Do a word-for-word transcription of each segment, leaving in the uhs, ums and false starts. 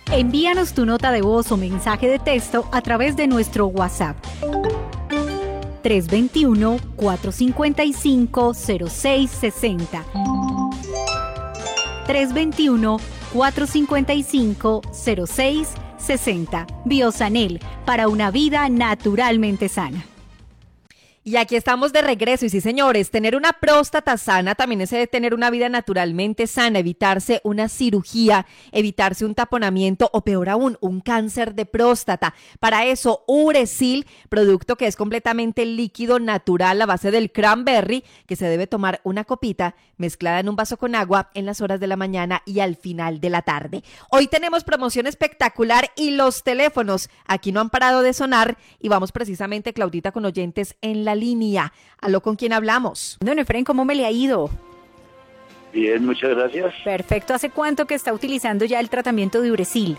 Envíanos tu nota de voz o mensaje de texto a través de nuestro WhatsApp. tres dos uno, cuatro cinco cinco, cero seis seis cero. tres dos uno, cuatro cinco cinco, cero seis seis cero. Biosanel, para una vida naturalmente sana. Y aquí estamos de regreso, y sí, señores, tener una próstata sana también es tener una vida naturalmente sana, evitarse una cirugía, evitarse un taponamiento o peor aún, un cáncer de próstata. Para eso, Uresil, producto que es completamente líquido, natural, a base del cranberry, que se debe tomar una copita mezclada en un vaso con agua en las horas de la mañana y al final de la tarde. Hoy tenemos promoción espectacular y los teléfonos aquí no han parado de sonar y vamos precisamente, Claudita, con oyentes en la línea. ¿Aló, con quién hablamos? Don Efren, ¿cómo me le ha ido? Bien, muchas gracias. Perfecto. ¿Hace cuánto que está utilizando ya el tratamiento de Uresil?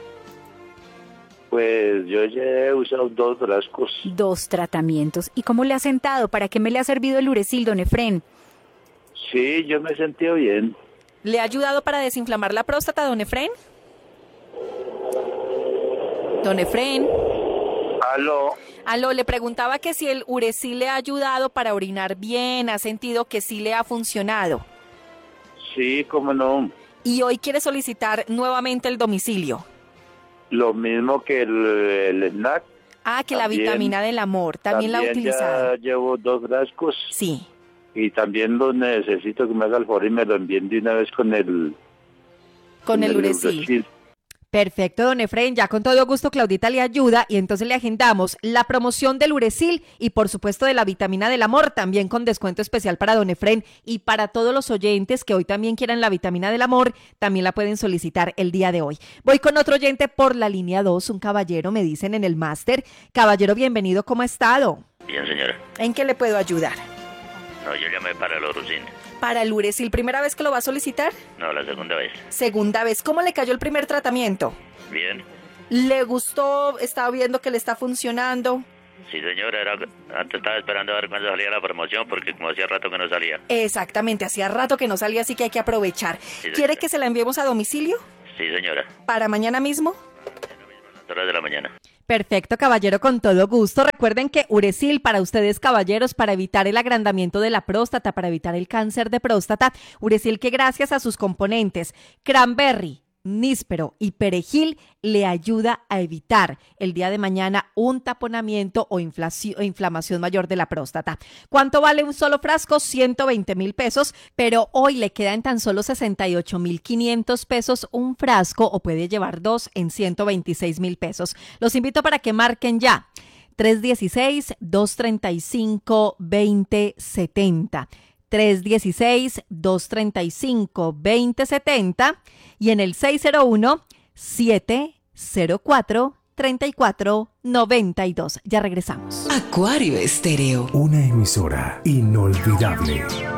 Pues yo ya he usado dos frascos. Dos tratamientos. ¿Y cómo le ha sentado? ¿Para qué me le ha servido el Uresil, don Efren? Sí, yo me he sentido bien. ¿Le ha ayudado para desinflamar la próstata, don Efren? Don Efren. Aló. Aló, le preguntaba que si el Uresil le ha ayudado para orinar bien, ha sentido que sí le ha funcionado. Sí, cómo no. Y hoy quiere solicitar nuevamente el domicilio. Lo mismo que el, el snack. Ah, que también, la vitamina del amor, también, también la ha utilizado. Ya llevo dos frascos. Sí. Y también lo necesito que me haga el favor y me lo envíen de una vez con el... Con, con el, el Uresil. Uresil. Perfecto, don Efren, ya con todo gusto Claudita le ayuda y entonces le agendamos la promoción del Uresil y por supuesto de la vitamina del amor, también con descuento especial para don Efren y para todos los oyentes que hoy también quieran la vitamina del amor, también la pueden solicitar el día de hoy. Voy con otro oyente por la línea dos, un caballero, me dicen en el máster. Caballero, bienvenido, ¿cómo ha estado? Bien, señora. ¿En qué le puedo ayudar? No, yo llamé para el Uresil. ¿Para el Uresil? ¿Primera vez que lo va a solicitar? No, la segunda vez. Segunda vez. ¿Cómo le cayó el primer tratamiento? Bien. ¿Le gustó? ¿Estaba viendo que le está funcionando? Sí, señora. Era, antes estaba esperando a ver cuándo salía la promoción porque como hacía rato que no salía. Exactamente, hacía rato que no salía, así que hay que aprovechar. Sí, ¿quiere que se la enviemos a domicilio? Sí, señora. ¿Para mañana mismo? Mañana mismo, a las horas de la mañana. Perfecto, caballero, con todo gusto. Recuerden que Uresil para ustedes, caballeros, para evitar el agrandamiento de la próstata, para evitar el cáncer de próstata, Uresil que gracias a sus componentes, cranberry, níspero y perejil, le ayuda a evitar el día de mañana un taponamiento o, inflación, o inflamación mayor de la próstata. ¿Cuánto vale un solo frasco? ciento veinte mil pesos, pero hoy le queda en tan solo sesenta y ocho mil quinientos pesos un frasco o puede llevar dos en ciento veintiséis mil pesos. Los invito para que marquen ya. tres uno seis, dos tres cinco, dos cero siete cero. tres uno seis, dos tres cinco, dos cero siete cero y en el seis cero uno, siete cero cuatro, tres cuatro nueve dos. Ya regresamos. Acuario Estéreo. Una emisora inolvidable.